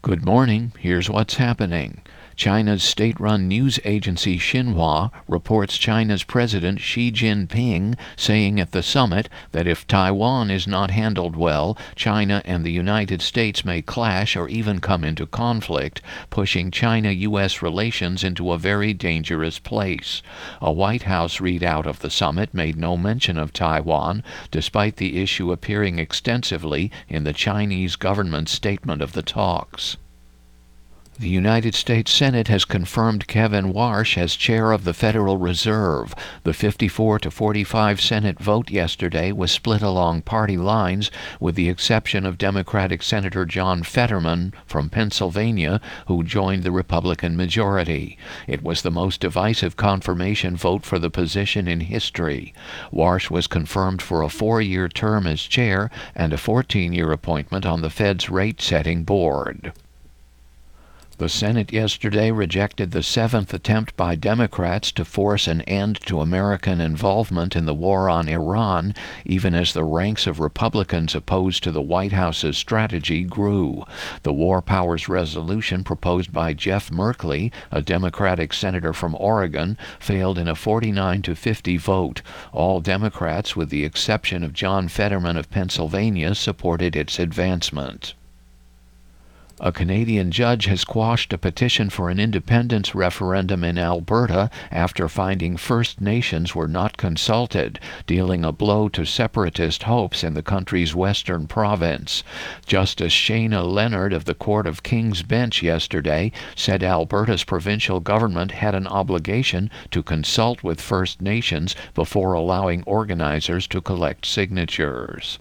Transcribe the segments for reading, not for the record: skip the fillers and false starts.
Good morning. Here's what's happening. China's state-run news agency Xinhua reports China's President Xi Jinping saying at the summit that if Taiwan is not handled well, China and the United States may clash or even come into conflict, pushing China-U.S. relations into a very dangerous place. A White House readout of the summit made no mention of Taiwan, despite the issue appearing extensively in the Chinese government's statement of the talks. The United States Senate has confirmed Kevin Warsh as chair of the Federal Reserve. The 54-45 Senate vote yesterday was split along party lines, with the exception of Democratic Senator John Fetterman from Pennsylvania, who joined the Republican majority. It was the most divisive confirmation vote for the position in history. Warsh was confirmed for a 4-year term as chair and a 14-year appointment on the Fed's rate-setting board. The Senate yesterday rejected the 7th attempt by Democrats to force an end to American involvement in the war on Iran, even as the ranks of Republicans opposed to the White House's strategy grew. The War Powers resolution proposed by Jeff Merkley, a Democratic senator from Oregon, failed in a 49-50 vote. All Democrats, with the exception of John Fetterman of Pennsylvania, supported its advancement. A Canadian judge has quashed a petition for an independence referendum in Alberta after finding First Nations were not consulted, dealing a blow to separatist hopes in the country's western province. Justice Shayna Leonard of the Court of King's Bench yesterday said Alberta's provincial government had an obligation to consult with First Nations before allowing organizers to collect signatures.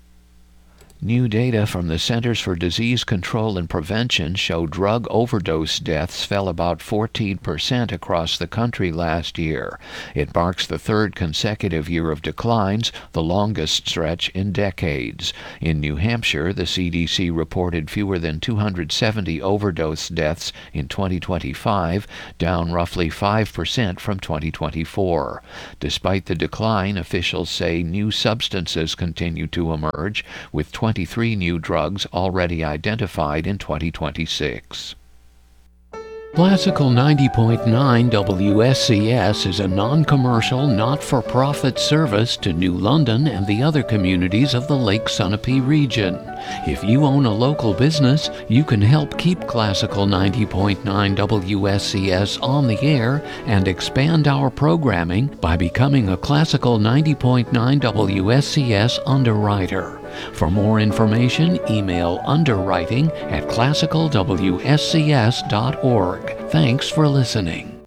New data from the Centers for Disease Control and Prevention show drug overdose deaths fell about 14% across the country last year. It marks the third consecutive year of declines, the longest stretch in decades. In New Hampshire, the CDC reported fewer than 270 overdose deaths in 2025, down roughly 5% from 2024. Despite the decline, officials say new substances continue to emerge, with 23 new drugs already identified in 2026. Classical 90.9 WSCS is a non-commercial, not-for-profit service to New London and the other communities of the Lake Sunapee region. If you own a local business, you can help keep Classical 90.9 WSCS on the air and expand our programming by becoming a Classical 90.9 WSCS underwriter. For more information, email underwriting@classicalwscs.org. Thanks for listening.